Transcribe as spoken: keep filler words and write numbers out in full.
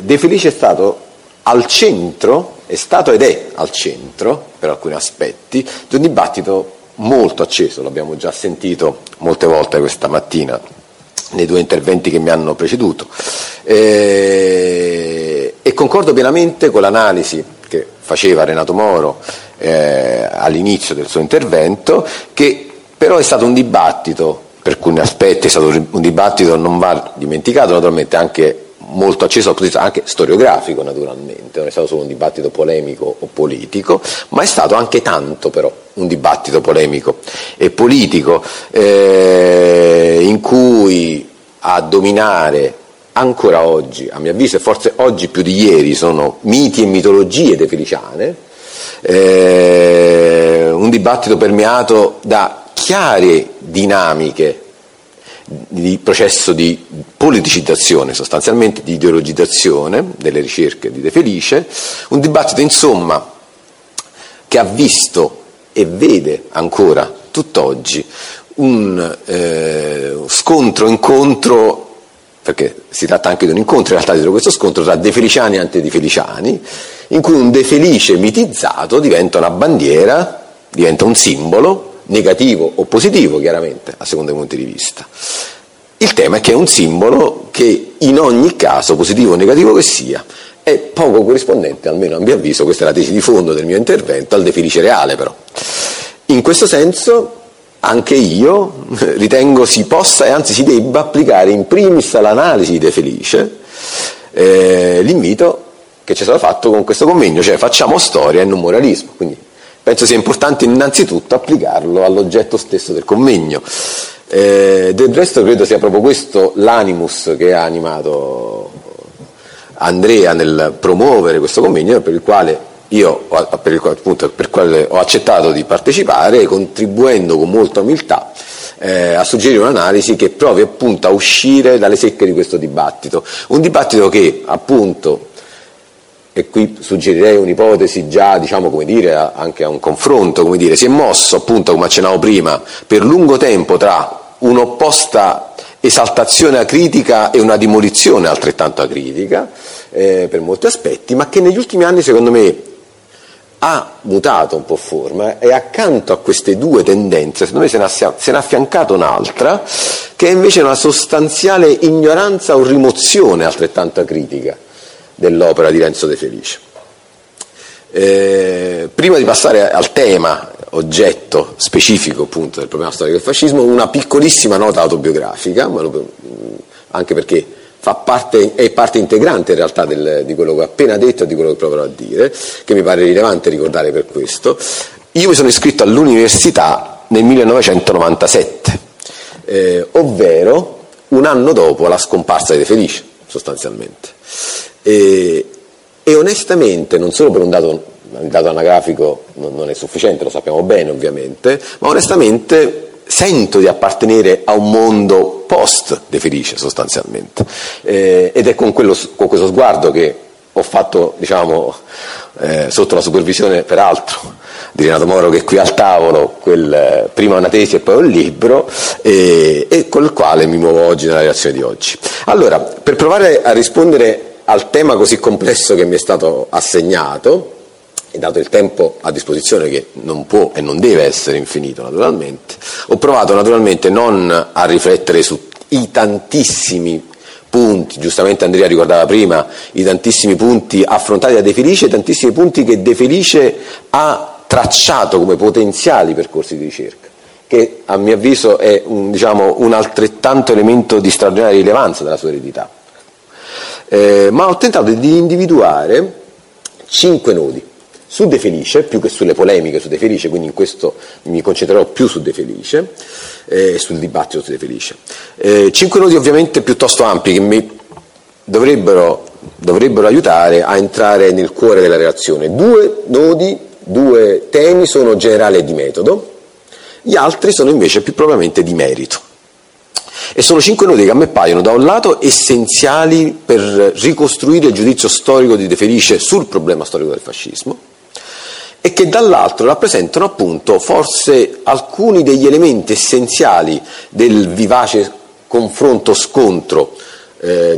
De Felice è stato al centro, è stato ed è al centro, per alcuni aspetti, di un dibattito molto acceso, l'abbiamo già sentito molte volte questa mattina nei due interventi che mi hanno preceduto, e, e concordo pienamente con l'analisi che faceva Renato Moro eh, all'inizio del suo intervento, che però è stato un dibattito, per alcuni aspetti è stato un dibattito, non va dimenticato, naturalmente anche molto acceso, anche storiografico naturalmente, non è stato solo un dibattito polemico o politico, ma è stato anche tanto però un dibattito polemico e politico eh, in cui a dominare ancora oggi, a mio avviso, e forse oggi più di ieri, sono miti e mitologie defeliciane, eh, un dibattito permeato da chiare dinamiche di processo di politicizzazione, sostanzialmente di ideologizzazione delle ricerche di De Felice, un dibattito insomma che ha visto e vede ancora tutt'oggi un eh, scontro-incontro, perché si tratta anche di un incontro in realtà dietro questo scontro, tra De Feliciani e anti-De Feliciani, in cui un De Felice mitizzato diventa una bandiera, diventa un simbolo, negativo o positivo chiaramente, a seconda dei punti di vista. Il tema è che è un simbolo che in ogni caso, positivo o negativo che sia, è poco corrispondente, almeno a mio avviso, questa è la tesi di fondo del mio intervento, al De Felice reale però. In questo senso anche io ritengo si possa e anzi si debba applicare in primis all'analisi di De Felice eh, l'invito che ci è stato fatto con questo convegno, cioè facciamo storia e non moralismo, quindi penso sia importante innanzitutto applicarlo all'oggetto stesso del convegno. Eh, del resto credo sia proprio questo l'animus che ha animato Andrea nel promuovere questo convegno, per il quale io per il quale, appunto, per il quale ho accettato di partecipare, contribuendo con molta umiltà eh, a suggerire un'analisi che provi appunto a uscire dalle secche di questo dibattito, un dibattito che appunto, e qui suggerirei un'ipotesi già, diciamo, come dire, anche a un confronto, come dire, si è mosso appunto, come accennavo prima, per lungo tempo tra un'opposta esaltazione acritica e una demolizione altrettanto acritica, eh, per molti aspetti, ma che negli ultimi anni secondo me ha mutato un po' forma, e accanto a queste due tendenze secondo me se ne, ha, se ne è affiancata un'altra che è invece una sostanziale ignoranza o rimozione altrettanto acritica dell'opera di Renzo De Felice. Eh, prima di passare al tema oggetto specifico appunto del problema storico del fascismo, una piccolissima nota autobiografica, ma lo, anche perché fa parte, è parte integrante in realtà del, di quello che ho appena detto e di quello che proverò a dire, che mi pare rilevante ricordare per questo. Io mi sono iscritto all'università nel millenovecentonovantasette, eh, ovvero un anno dopo la scomparsa di De Felice, sostanzialmente. E, e onestamente, non solo per un dato, un dato anagrafico non, non è sufficiente, lo sappiamo bene ovviamente, ma onestamente sento di appartenere a un mondo post De Felice sostanzialmente, eh, ed è con, quello, con questo sguardo che ho fatto, diciamo, eh, sotto la supervisione peraltro di Renato Moro, che è qui al tavolo, quel, prima una tesi e poi un libro, e, e con il quale mi muovo oggi nella relazione di oggi. Allora, per provare a rispondere al tema così complesso che mi è stato assegnato, e dato il tempo a disposizione che non può e non deve essere infinito naturalmente, ho provato naturalmente non a riflettere sui tantissimi punti, giustamente Andrea ricordava prima, i tantissimi punti affrontati da De Felice, i tantissimi punti che De Felice ha tracciato come potenziali percorsi di ricerca, che a mio avviso è un, diciamo, un altrettanto elemento di straordinaria rilevanza della sua eredità. Eh, ma ho tentato di individuare cinque nodi su De Felice, più che sulle polemiche su De Felice, quindi in questo mi concentrerò più su De Felice e eh, sul dibattito su De Felice. Eh, cinque nodi ovviamente piuttosto ampi che mi dovrebbero, dovrebbero aiutare a entrare nel cuore della relazione. Due nodi, due temi sono generali e di metodo, gli altri sono invece più propriamente di merito. E sono cinque nodi che a me paiono da un lato essenziali per ricostruire il giudizio storico di De Felice sul problema storico del fascismo, e che dall'altro rappresentano appunto forse alcuni degli elementi essenziali del vivace confronto-scontro eh,